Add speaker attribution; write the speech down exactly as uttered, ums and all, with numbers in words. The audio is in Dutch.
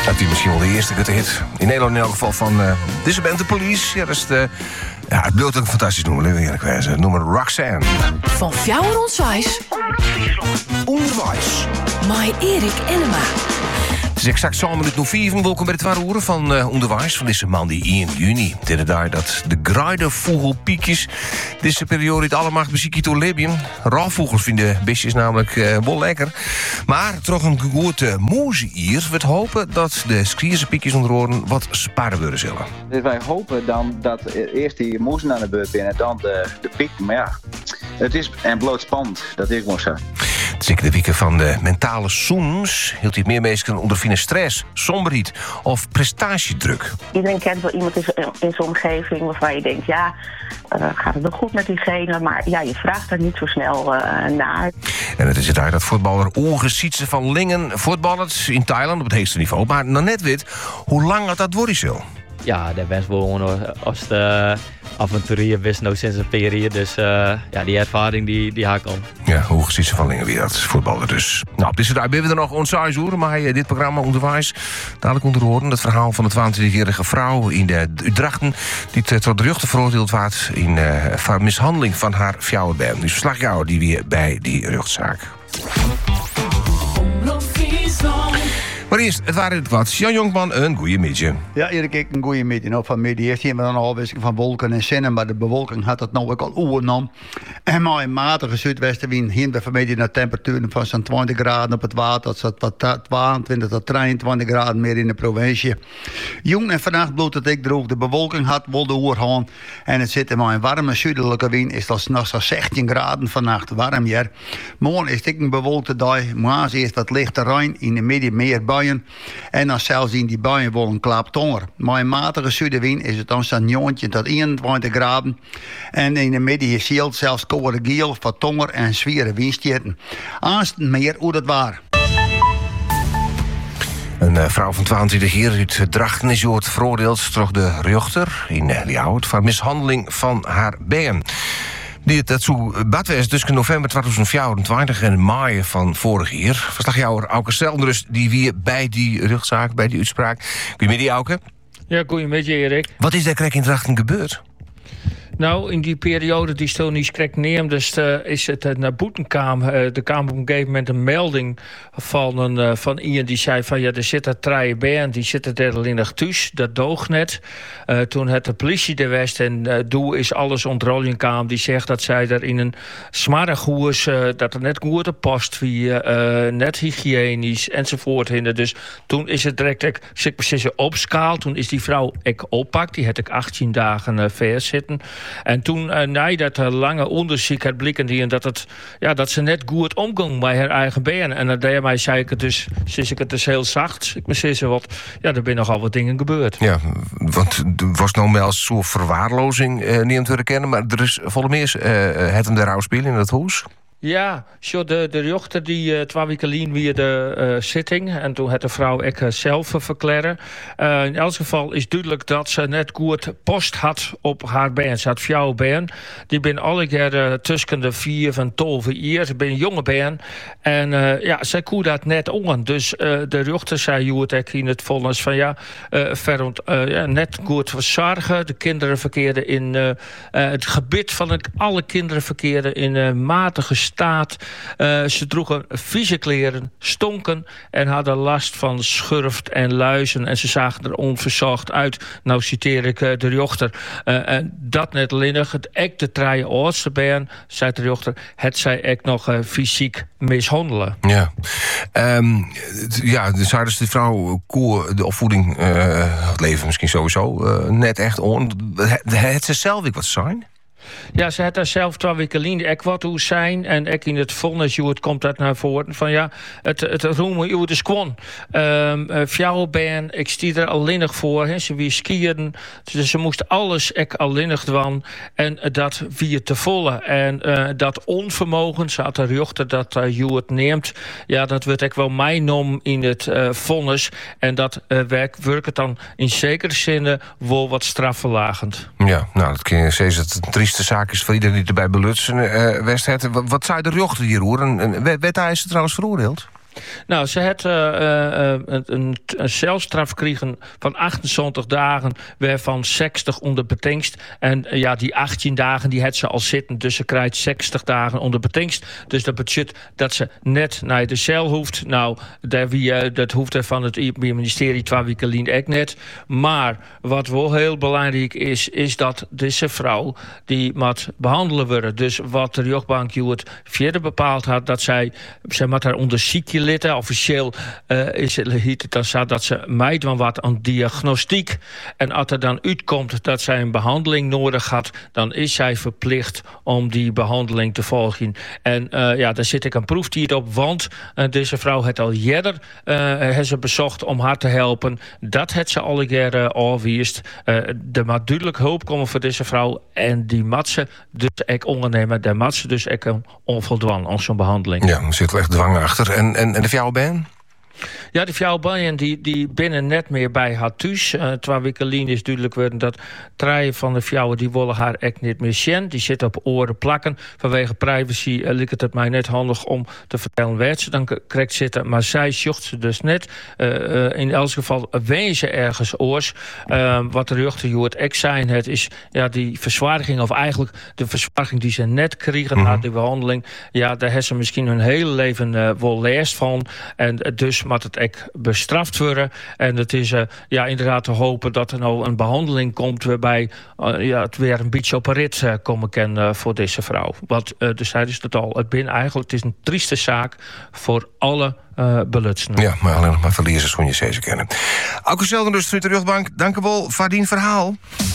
Speaker 1: Dat is misschien wel de eerste grote hit. In Nederland in elk geval van uh, deze band, The Police. Ja, dat is de... Ja, het beeld ook fantastisch noemen, eerlijk wijze. Noem het Roxanne.
Speaker 2: Van Fjouwer Ontwijs.
Speaker 1: Onderwijs.
Speaker 2: Mai Erik Enema.
Speaker 1: Het is exact zo'n minuut nog vier. Welkom bij de twaalf uur van uh, Onderwijs van deze maand die één juni. Het is daar dat de Greidervogelpiekjes deze periode het allemaal muziekje door Libyen. Rawvogels vinden beestjes namelijk uh, wel lekker. Maar toch een goede moeze hier. We hopen dat de Skrierse piekjes onder oren wat sparen worden zullen.
Speaker 3: Dus wij hopen dan dat eerst die moezen aan de beurt binnen, dan de, de piek. Maar ja, het is en bloot spannend, dat ik moet zeggen.
Speaker 1: Zeker de weken van de mentale zoens hield hij meer mensen onder stress, somberheid of prestatiedruk.
Speaker 4: Iedereen kent wel iemand in zijn omgeving waarvan je denkt, ja, uh, gaat het wel goed met diegene? Maar ja, je vraagt er niet zo snel uh, naar.
Speaker 1: En het is het daar dat voetballer Oge Sietse van Lingen voetballert in Thailand op het hoogste niveau. Maar nog net weet hoe lang het dat worden zal.
Speaker 5: Ja, dat best wel gewoon als de avonturier wist nou sinds een periode. Dus uh, ja, die ervaring die, die haak al.
Speaker 1: Ja, hoe ziet ze van Lingen weer dat voetballer dus. Nou, op deze dag ben we er nog onzijs hoor. Maar uh, dit programma Onderwijs dadelijk onder horen. Het verhaal van de twaalfjarige vrouw in de Utrechten die uh, tot de rechter veroordeeld werd in uh, mishandeling van haar fjouwerband. Dus verslagjouwer die weer bij die rechtszaak. Maar eerst, het waren het wat. Jan Jonkman, een goeie midje.
Speaker 6: Ja, Erik, ik een goeie midje. Nou, van midden eerst hier met een afwisseling van wolken en zinnen, maar de bewolking had het nou ook al oernom. En maar een matige zuidwestenwind hier bij vanmiddag naar temperaturen van zo'n twintig graden op het water, tot tweeëntwintig tot drieëntwintig graden meer in de provincie. Jong en vannacht bloedt het ik droog. De bewolking had wel de oerhaan. En het zit in maar een warme zuidelijke wind is dat nog zo'n zestien graden vannacht warm hier. Morgen is het een bewolkte dag. Morgen is wat lichte ruim in de midden meer buien. En dan zelfs in die buien wel een klap tonger. Maar een matige zuidenwind is het dan zo'n negentien tot eenentwintig graden. En in de midden is het zelfs koude geel van tonger en zwieren windstjetten. Aanst meer hoe dat waar.
Speaker 1: Een uh, vrouw van tweeëntwintig jaar uit Drachten is wordt veroordeeld door de rechter in uh, Ljouwert voor mishandeling van haar been. Die het dazu bad was tussen november tweeduizend vierentwintig en mei van vorig jaar. Verslagjouwer Auke Stelendrus, die weer bij die rechtszaak, bij die uitspraak. Goedemiddag, Auke.
Speaker 7: Ja, goedemiddag, Erik.
Speaker 1: Wat is daar krek in Drachten gebeurd?
Speaker 7: Nou, in die periode die stil niet krek neemt, dus uh, is het uh, naar boeten kwam. Uh, er kwam op een gegeven moment een melding van, een, uh, van iemand die zei van ja, er zit een treie band, die zit er alleen nog thuis, dat doogt net. Uh, toen het de politie er was en uh, doe is alles ontrolling kwam, die zegt dat zij er in een smarrig uh, dat er net goed op post wie uh, net hygiënisch enzovoort hinder. Dus toen is het direct ik zeg precies opschaal. Toen is die vrouw ik oppakt, die had ik achttien dagen uh, vers zitten. En toen, uh, na dat uh, lange onderzoek had blikken die en dat, het, ja, dat ze net goed omging bij haar eigen been. En uh, daarmee zei ik het dus, zei ik het dus heel zacht. Ik zei ze wat, ja, er zijn nogal wat dingen gebeurd.
Speaker 1: Ja, want er was nou wel een soort verwaarlozing uh, niet om te herkennen, maar er is volle meer uh, het hem de rouw spelen in dat huis.
Speaker 7: Ja, zo de, de rechter die uh, twee weken lien weer de uh, zitting. En toen had de vrouw ik uh, zelf uh, verklaren. Uh, in elk geval is duidelijk dat ze net goed post had op haar been. Ze had vier been. Die ben alle keer uh, tussen de vier van twaalf jaar. Ze ben een jonge been. En uh, ja, zij kon dat net om. Dus uh, de rechter zei hoe het in het vonnis van ja, uh, verrond, uh, ja, net goed verzorgen. De kinderen verkeerden in uh, uh, het gebied van het, alle kinderen verkeerden in uh, matige staat. Uh, ze droegen vieze kleren, stonken en hadden last van schurft en luizen. En ze zagen er onverzorgd uit. Nou citeer ik uh, de rechter. Uh, en dat net linnig. Het ek de treie oudste been, zei de rechter. Het zei ik nog uh, fysiek mishandelen.
Speaker 1: Ja. Um, ja, dus hadden die vrouw koer de opvoeding, uh, het leven misschien sowieso, uh, net echt on. Het ze zelf ik wat zijn?
Speaker 7: Ja, ze had daar zelf twee weken ik wat hoe zijn en ik in het vonnis hoe het komt dat naar voren van ja het het roemen hoe het is kwon. Um, uh, Fjouwerben, ik stier er alleenig voor, he, ze wie skiën, dus ze moest alles ik alleenig doen en uh, dat wie het te volle en uh, dat onvermogen, ze had de rechter dat uh, hoe het neemt, ja dat wordt ik wel mijn nom in het uh, vonnis en dat uh, werk werkt het dan in zekere zin wel wat strafverlagend.
Speaker 1: Ja, nou dat kun je zeggen dat het een trieste zaak is voor iedereen die erbij belutsen. Uh, Westhet, wat, wat zei de rechter hier hoor? En, en werd hij ze trouwens veroordeeld?
Speaker 7: Nou, ze had uh, uh, een, een celstraf gekregen van achtenzontig dagen, waarvan zestig onder betingst. En uh, ja, die achttien dagen die had ze al zitten, dus ze krijgt zestig dagen onder betingst. Dus dat betekent dat ze net naar de cel hoeft. Nou, daar wie, uh, dat hoeft er van het ministerie twee weken lien ook net. Maar wat wel heel belangrijk is, is dat deze vrouw die moet behandelen worden. Dus wat de rechtbank het verder bepaald had, dat zij, zij moet haar onder ziekje litten. Officieel uh, is het dan zo dat ze meid van wat aan diagnostiek. En als er dan uitkomt dat zij een behandeling nodig had, dan is zij verplicht om die behandeling te volgen. En uh, ja, daar zit ik een proeftijd op, want uh, deze vrouw heeft al eerder uh, ze bezocht om haar te helpen. Dat heeft ze al een keer uh, afgeweest. Uh, er moet duidelijk hulp komen voor deze vrouw. En die moet ze dus ook ondernemen. Daar moet ze dus ook een onvoldwan aan zo'n behandeling.
Speaker 1: Ja, er zit echt dwang achter. En, en, en de vrouw ben?
Speaker 7: Ja, die vrouw Bijen die, die binnen net meer bij haar thuis. Uh, twee weken lien is duidelijk geworden dat drie van de vrouwen die willen haar echt niet meer zien. Die zitten op oren plakken. Vanwege privacy uh, lijkt het mij net handig om te vertellen waar ze dan correct zitten. Maar zij zocht ze dus net. Uh, uh, in elk geval wezen ergens oors. Uh, wat de rechter het ex zijn het is ja, die verzwaring, of eigenlijk de verzwaring die ze net kregen mm-hmm. na die behandeling. Ja, daar hebben ze misschien hun hele leven uh, wel last van. En uh, dus moet het echt bestraft worden. En het is uh, ja, inderdaad te hopen dat er nou een behandeling komt waarbij uh, ja, het weer een beetje op een rit uh, komen kan uh, voor deze vrouw. Want uh, dus zei het al, het bin eigenlijk, het is een trieste zaak voor alle uh, belutsenden.
Speaker 1: Ja, maar alleen nog maar verliezers van je zezen kennen. Auke Zelden dus, de rechtbank. Dank u wel voor die verhaal.